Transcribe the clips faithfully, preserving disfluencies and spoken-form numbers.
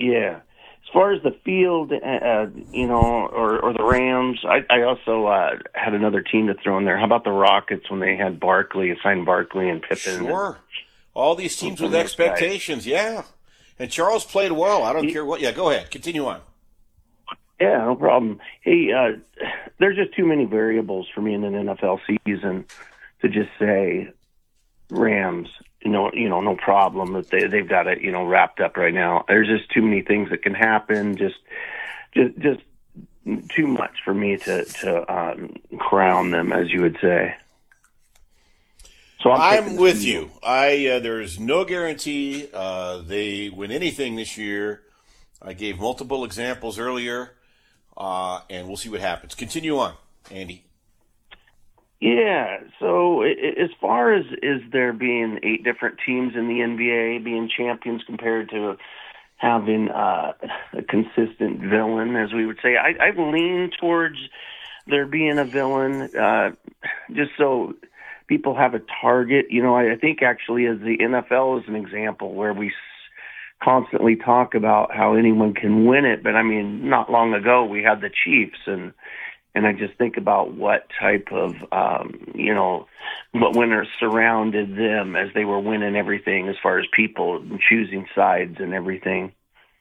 Yeah. As far as the field, uh, you know, or, or the Rams, I, I also uh, had another team to throw in there. How about the Rockets when they had Barkley, assigned Barkley and Pippen? Sure. All these teams with expectations, yeah. And Charles played well. I don't care what. Yeah, go ahead. Continue on. Yeah, no problem. Hey, uh, there's just too many variables for me in an N F L season to just say Rams, you know, you know, no problem that they they've got it, you know, wrapped up right now. There's just too many things that can happen. Just, just, just too much for me to to um, crown them, as you would say. So I'm, I'm with you. I uh, there's no guarantee uh, they win anything this year. I gave multiple examples earlier, uh, and we'll see what happens. Continue on, Andy. Yeah, so as far as is there being eight different teams in the N B A being champions compared to having uh, a consistent villain, as we would say, I, I lean towards there being a villain, uh, just so people have a target. You know, I, I think actually as the N F L is an example where we constantly talk about how anyone can win it, but I mean, not long ago we had the Chiefs, and And I just think about what type of, um, you know, what winners surrounded them as they were winning everything as far as people choosing sides and everything.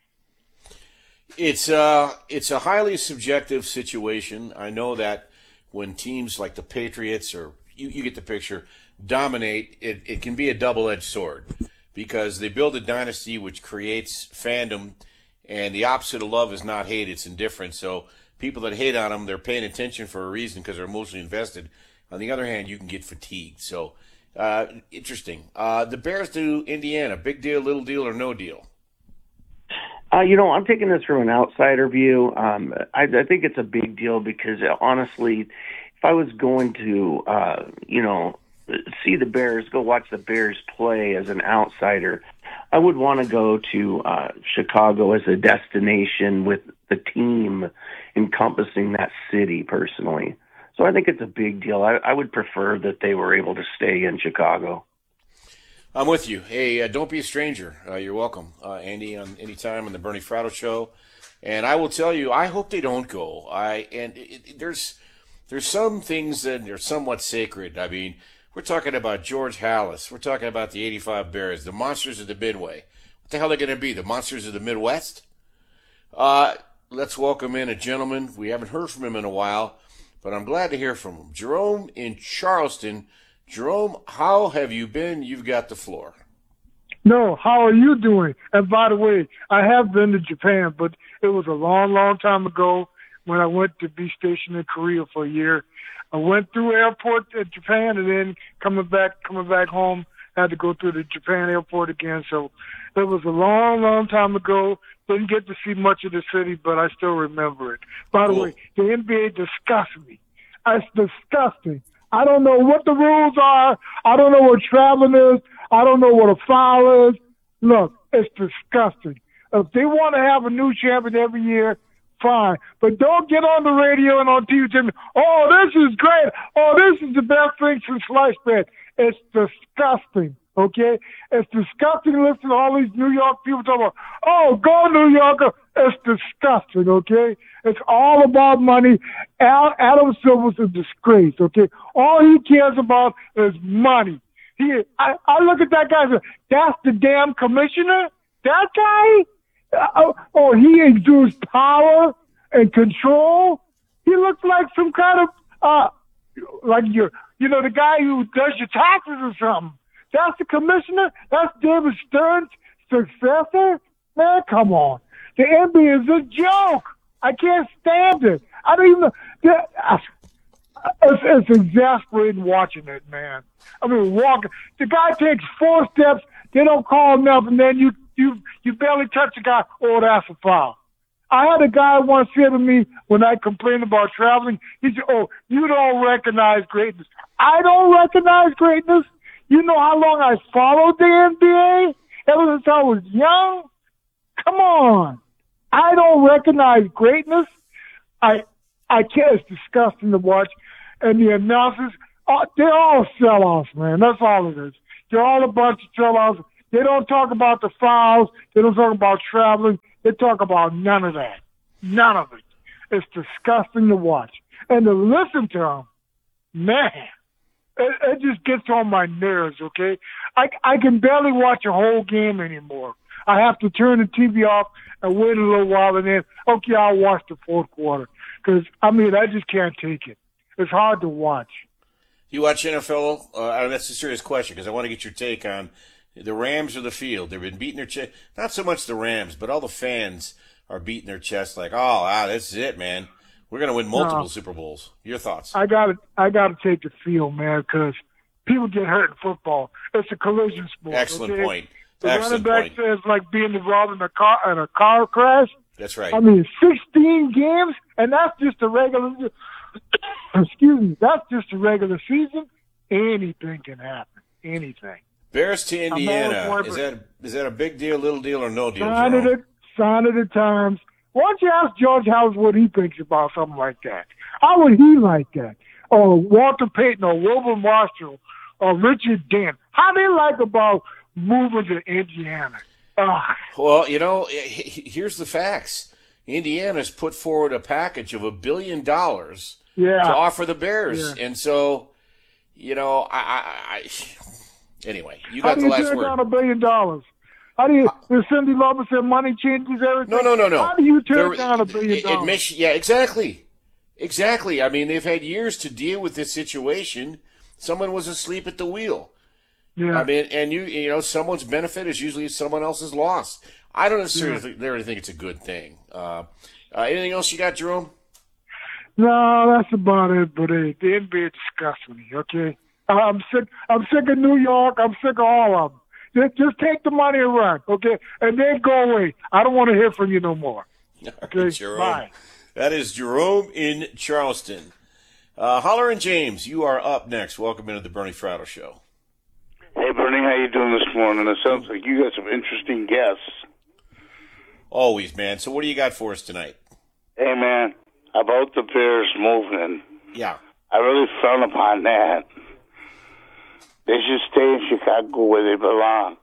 It's, uh, it's a highly subjective situation. I know that when teams like the Patriots, or you, you get the picture, dominate, it, it can be a double-edged sword because they build a dynasty which creates fandom, and the opposite of love is not hate, it's indifference. So people that hate on them, they're paying attention for a reason because they're emotionally invested. On the other hand, you can get fatigued. So, uh, interesting. Uh, the Bears to Indiana, big deal, little deal, or no deal? Uh, you know, I'm taking this from an outsider view. Um, I, I think it's a big deal because, uh, honestly, if I was going to, uh, you know, see the Bears, go watch the Bears play as an outsider, I would want to go to uh, Chicago as a destination with the team encompassing that city personally. So I think it's a big deal. I, I would prefer that they were able to stay in Chicago. I'm with you. Hey, uh, don't be a stranger. Uh, you're welcome, uh, Andy, on any time on the Bernie Fratto Show. And I will tell you, I hope they don't go. I and it, it, there's there's some things that are somewhat sacred. I mean, we're talking about George Halas. We're talking about the eighty-five Bears, the monsters of the Midway. What the hell are they going to be? The monsters of the Midwest? Uh, let's welcome in a gentleman. We haven't heard from him in a while, but I'm glad to hear from him. Jerome in Charleston. Jerome, how have you been? You've got the floor. No, how are you doing? And by the way, I have been to Japan, but it was a long, long time ago when I went to be stationed in Korea for a year. I went through airport at Japan, and then coming back, coming back home, I had to go through the Japan airport again. So it was a long, long time ago. Didn't get to see much of the city, but I still remember it. By the cool. way, the N B A disgusts me. It's disgusting. I don't know what the rules are. I don't know what traveling is. I don't know what a foul is. Look, it's disgusting. If they want to have a new champion every year, fine. But don't get on the radio and on T V and oh, this is great. Oh, this is the best thing since sliced bread. It's disgusting, okay? It's disgusting to listen to all these New York people talk about, oh, go New Yorker. It's disgusting, okay? It's all about money. Al, Adam Silver's a disgrace, okay? All he cares about is money. He, I, I look at that guy and say, that's the damn commissioner? That guy? Uh, oh, he exudes power and control. He looks like some kind of, uh, like your, you know, the guy who does your taxes or something. That's the commissioner? That's David Stern's successor? Man, come on. The N B A is a joke. I can't stand it. I don't even know. It's, it's exasperating watching it, man. I mean, walking. The guy takes four steps. They don't call enough, and then you you you barely touch the guy. Oh, that's a foul. I had a guy once say to me when I complained about traveling, he said, oh, you don't recognize greatness. I don't recognize greatness? You know how long I followed the N B A? Ever since I was young? Come on. I don't recognize greatness. I I can't. It's disgusting to watch. And the announcers, uh, they're all sellouts, man. That's all it is. They're all a bunch of sellouts. They don't talk about the fouls. They don't talk about traveling. They talk about none of that. None of it. It's disgusting to watch. And to listen to them, man, it, it just gets on my nerves, okay? I, I can barely watch a whole game anymore. I have to turn the T V off and wait a little while, and then, okay, I'll watch the fourth quarter. Because, I mean, I just can't take it. It's hard to watch. You watch N F L? Uh, that's a serious question because I want to get your take on the Rams or the field. They've been beating their chest. Not so much the Rams, but all the fans are beating their chest like, oh, wow, this is it, man. We're going to win multiple no, Super Bowls. Your thoughts? I got to I got to take the field, man, because people get hurt in football. It's a collision sport. Excellent okay? point. The Excellent running back point. says like being involved in a car in a car crash. That's right. I mean, sixteen games, and that's just a regular. Excuse me, that's just a regular season. Anything can happen. Anything. Bears to Indiana. Is that is that a big deal, little deal, or no deal? Sign of the sign of the times. Why don't you ask George House what he thinks about something like that? How would he like that? Or Walter Payton, or Wilbur Marshall, or Richard Dent. How they like about moving to Indiana? Ugh. Well, you know, here's the facts. Indiana's put forward a package of a billion dollars yeah. to offer the Bears, yeah. and so, you know, I, I, I anyway, you got How do the you last turn word. down a billion dollars? How do you? Does Cindy Lauper say money changes everything? No, no, no, no. How do you turn there, down a billion dollars? Admission, yeah, exactly, exactly. I mean, they've had years to deal with this situation. Someone was asleep at the wheel. Yeah. I mean, and you, you know, someone's benefit is usually someone else's loss. I don't necessarily yeah. think it's a good thing. Uh, uh, anything else you got, Jerome? No, that's about it. But hey, the N B A disgusts me. Okay, I'm sick. I'm sick of New York. I'm sick of all of them. Just, just take the money and run, okay, and then go away. I don't want to hear from you no more. Okay, right, Jerome. Bye. That is Jerome in Charleston. Uh, Holler and James, you are up next. Welcome into the Bernie Fratto Show. Hey, Bernie, how you doing this morning? It sounds like you got some interesting guests. Always, man. So what do you got for us tonight? Hey, man, about the Bears moving. Yeah. I really frown upon that. They should stay in Chicago where they belong.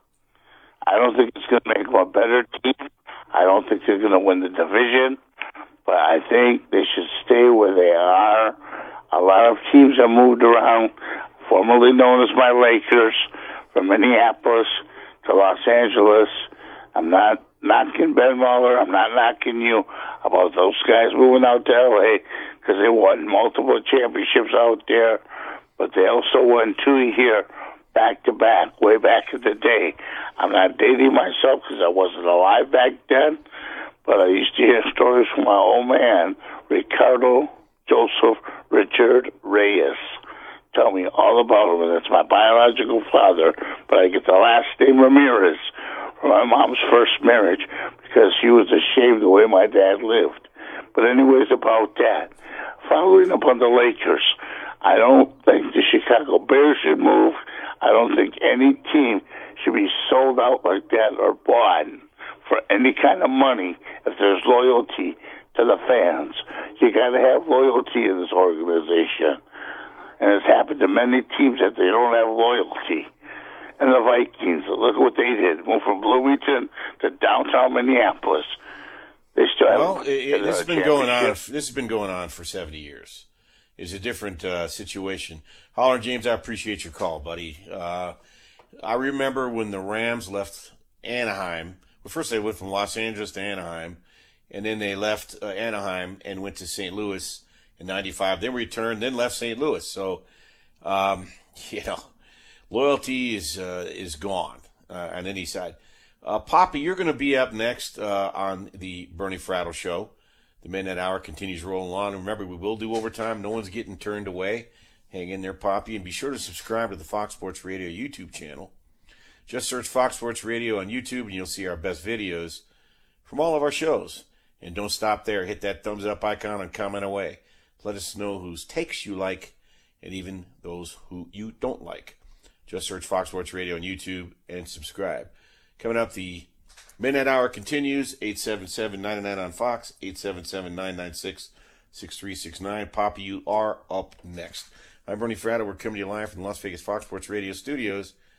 I don't think it's going to make them a better team. I don't think they're going to win the division. But I think they should stay where they are. A lot of teams have moved around, formerly known as my Lakers, from Minneapolis to Los Angeles. I'm not knocking Ben Muller. I'm not knocking you about those guys moving out to L A because they won multiple championships out there. But they also won two here back to back, way back in the day. I'm not dating myself because I wasn't alive back then, but I used to hear stories from my old man, Ricardo Joseph Richard Reyes. Tell me all about him, and that's my biological father, but I get the last name Ramirez from my mom's first marriage because she was ashamed the way my dad lived. But anyways, about that, following up on the Lakers, I don't think the Chicago Bears should move. I don't think any team should be sold out like that or bought for any kind of money if there's loyalty to the fans. You got to have loyalty in this organization. And it's happened to many teams that they don't have loyalty. And the Vikings, look at what they did. Moved from Bloomington to downtown Minneapolis. They still have well, it, it, this has been going on. This has been going on for seventy years. It's a different uh, situation. Holler, James, I appreciate your call, buddy. Uh, I remember when the Rams left Anaheim. Well, first they went from Los Angeles to Anaheim, and then they left uh, Anaheim and went to Saint Louis in ninety-five. Then returned, then left Saint Louis. So, um, you know, loyalty is uh, is gone uh, on any side. Uh, Poppy, you're going to be up next uh, on the Bernie Fratto Show. The Midnight Hour continues rolling on. And remember, we will do overtime. No one's getting turned away. Hang in there, Poppy. And be sure to subscribe to the Fox Sports Radio YouTube channel. Just search Fox Sports Radio on YouTube, and you'll see our best videos from all of our shows. And don't stop there. Hit that thumbs up icon and comment away. Let us know whose takes you like and even those who you don't like. Just search Fox Sports Radio on YouTube and subscribe. Coming up, the Midnight Hour continues. eight seven seven, nine nine on Fox, eight seven seven, nine nine six, six three six nine. Poppy, you are up next. I'm Bernie Fratto. We're coming to you live from the Las Vegas Fox Sports Radio studios.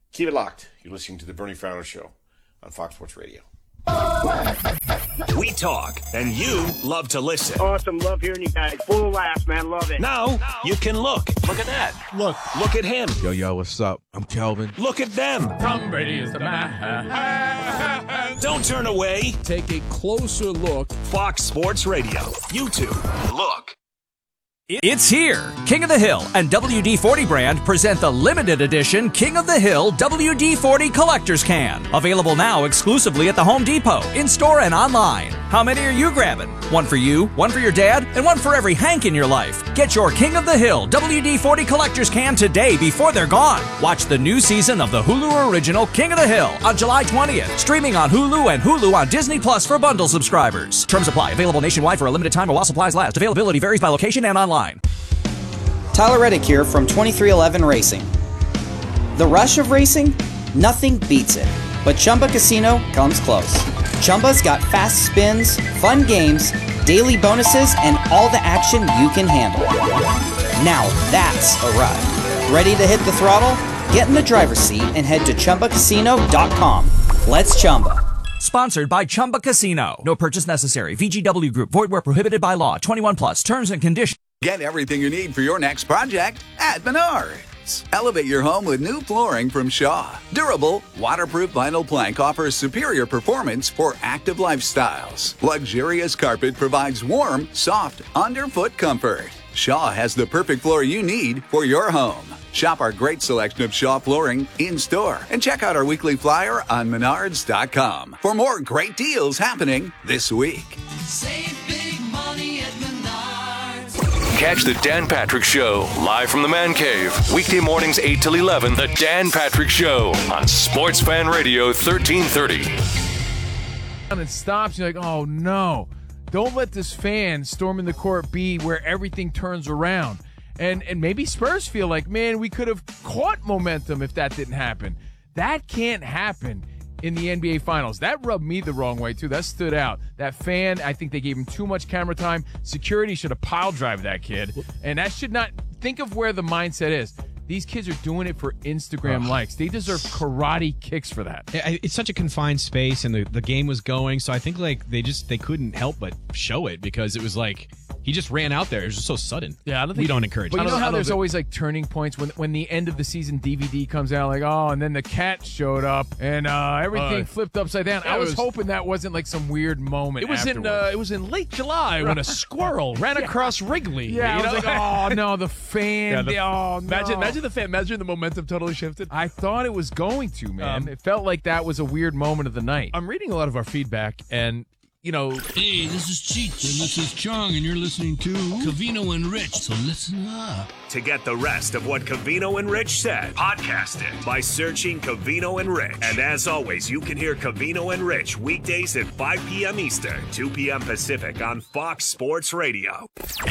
Keep it locked. You're listening to the Bernie Fratto Show on Fox Sports Radio. We talk, and you love to listen. Awesome. Love hearing you guys. Full of laughs, man. Love it. Now, you can look. Look at that. Look. Look at him. Yo, yo, what's up? I'm Kelvin. Look at them. Tom Brady is the man. Don't turn away. Take a closer look. Fox Sports Radio. YouTube. Look. It's here. King of the Hill and W D forty brand present the limited edition King of the Hill W D forty Collector's Can. Available now exclusively at the Home Depot, in-store and online. How many are you grabbing? One for you, one for your dad, and one for every Hank in your life. Get your King of the Hill W D forty Collector's Can today before they're gone. Watch the new season of the Hulu original King of the Hill on July twentieth. Streaming on Hulu and Hulu on Disney Plus for bundle subscribers. Terms apply. Available nationwide for a limited time while supplies last. Availability varies by location and online. Tyler Reddick here from twenty-three eleven Racing. The rush of racing? Nothing beats it. But Chumba Casino comes close. Chumba's got fast spins, fun games, daily bonuses, and all the action you can handle. Now that's a ride. Ready to hit the throttle? Get in the driver's seat and head to Chumba Casino dot com. Let's Chumba. Sponsored by Chumba Casino. No purchase necessary. V G W Group. Void where prohibited by law. twenty-one plus. Terms and conditions. Get everything you need for your next project at Menards. Elevate your home with new flooring from Shaw. Durable, waterproof vinyl plank offers superior performance for active lifestyles. Luxurious carpet provides warm, soft, underfoot comfort. Shaw has the perfect floor you need for your home. Shop our great selection of Shaw flooring in-store and check out our weekly flyer on menards dot com for more great deals happening this week. Save big money at Menards. Catch the Dan Patrick Show live from the Man Cave. Weekday mornings eight till eleven. The Dan Patrick Show on Sports Fan Radio thirteen thirty. And it stops. You're like, oh, no. Don't let this fan storm in the court be where everything turns around. And and maybe Spurs feel like, man, we could have caught momentum if that didn't happen. That can't happen in the N B A Finals. That rubbed me the wrong way, too. That stood out. That fan, I think they gave him too much camera time. Security should have pile drive that kid. And that should not – think of where the mindset is. These kids are doing it for Instagram oh. likes. They deserve karate kicks for that. It's such a confined space, and the, the game was going, so I think like they just they couldn't help but show it because it was like he just ran out there. It was just so sudden. Yeah, I don't think we don't encourage. But it. you know how there's always like turning points when when the end of the season D V D comes out, like oh, and then the cat showed up and uh, everything uh, flipped upside down. I was, was hoping that wasn't like some weird moment. It was afterwards. in uh, it was in late July when a squirrel ran yeah. across Wrigley. Yeah, you I was know? like, oh no, the fan. Yeah, the, the, oh no. Imagine, imagine the fan. Imagine the momentum totally shifted. I thought it was going to, man. Um, it felt like that was a weird moment of the night. I'm reading a lot of our feedback, and you know, hey, this is Cheech, and this is Chong, and you're listening to Covino and Rich, so listen up. To get the rest of what Covino and Rich said, podcast it by searching Covino and Rich. And as always, you can hear Covino and Rich weekdays at five p.m. Eastern, two p.m. Pacific on Fox Sports Radio.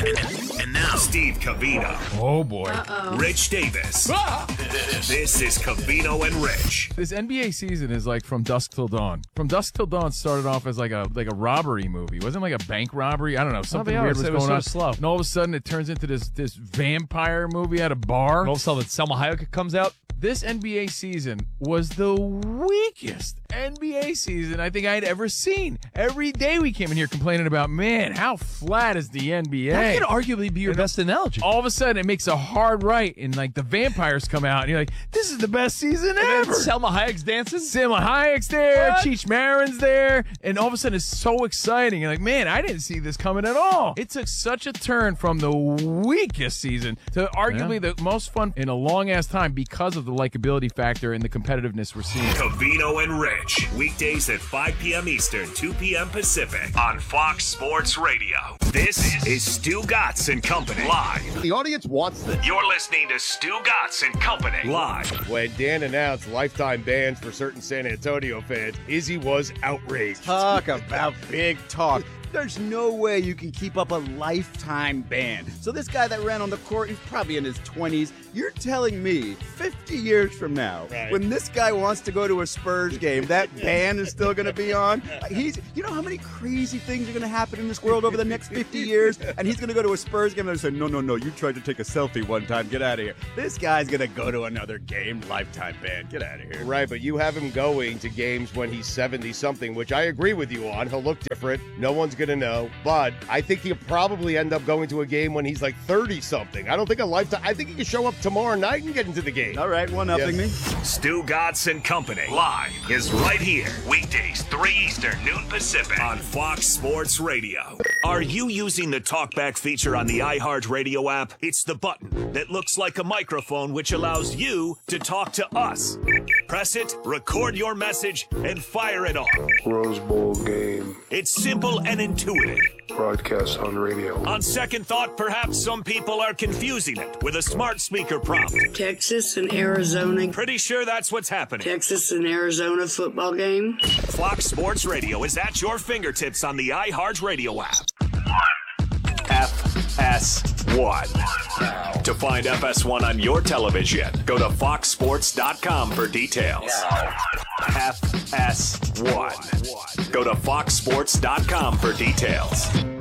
And now, Steve Covino. Oh, boy. Uh-oh. Rich Davis. Ah! This is Covino and Rich. This N B A season is like From Dusk Till Dawn. From Dusk Till Dawn started off as like a like a robbery movie. Wasn't it like a bank robbery? I don't know. Something weird was, was going so on. Slow. And all of a sudden, it turns into this this vampire movie at a bar. And all of a sudden, Selma Hayek comes out. This N B A season was the weakest N B A season I think I'd ever seen. Every day we came in here complaining about, man, how flat is the N B A? That could arguably be your and best analogy. All of a sudden, it makes a hard right, and like the vampires come out, and you're like, this is the best season and ever. Selma Hayek's dancing. Selma Hayek's there. What? Cheech Marin's there. And all of a sudden, it's so exciting. You're like, man, I didn't see this coming at all. It took such a turn from the weakest season to arguably yeah. the most fun in a long-ass time because of the likability factor and the competitiveness we're seeing. Covino and Rich, weekdays at five p.m. Eastern, two p.m. Pacific on Fox Sports Radio. This is Stu Gatz and Company live. The audience wants this. You're listening to Stu Gatz and Company live. When Dan announced lifetime bans for certain San Antonio fans, Izzy was outraged. Talk about big talk. There's no way you can keep up a lifetime ban. So this guy that ran on the court, he's probably in his twenties. You're telling me fifty years from now, Right. when this guy wants to go to a Spurs game, that band is still going to be on? He's, you know how many crazy things are going to happen in this world over the next fifty years? And he's going to go to a Spurs game and say, no, no, no, you tried to take a selfie one time. Get out of here. This guy's going to go to another game, lifetime band. Get out of here. Right, but you have him going to games when he's seventy-something, which I agree with you on. He'll look different. No one's going to know. But I think he'll probably end up going to a game when he's like thirty-something. I don't think a lifetime. I think he can show up tomorrow night and get into the game. All right, one-upping me. Stu Gatz and Company live is right here. Weekdays, three Eastern, noon Pacific on Fox Sports Radio. Are you using the TalkBack feature on the iHeartRadio app? It's the button that looks like a microphone which allows you to talk to us. Press it, record your message, and fire it off. Rose Bowl game. It's simple and intuitive. Broadcast on radio. On second thought, perhaps some people are confusing it with a smart speaker prompt. Texas and Arizona. Pretty sure that's what's happening. Texas and Arizona football game. Fox Sports Radio is at your fingertips on the iHeartRadio app. F S one. To find F S one on your television, go to fox sports dot com for details. F S one. Go to fox sports dot com for details.